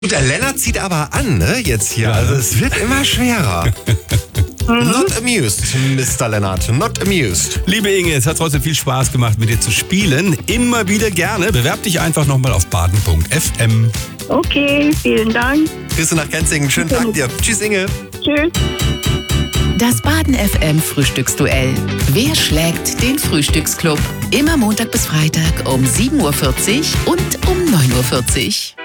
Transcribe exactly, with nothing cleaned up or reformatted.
Der Lennart zieht aber an, ne, jetzt hier. Also es wird immer schwerer. Not amused, Mister Lennart. Not amused. Liebe Inge, es hat trotzdem viel Spaß gemacht, mit dir zu spielen. Immer wieder gerne. Bewerb dich einfach nochmal auf baden punkt f m. Okay, vielen Dank. Grüße nach Genzingen. Schönen Tag dir. Tschüss, Inge. Tschüss. Das Baden F M Frühstücksduell. Wer schlägt den Frühstücksclub? Immer Montag bis Freitag um sieben Uhr vierzig und um neun Uhr vierzig.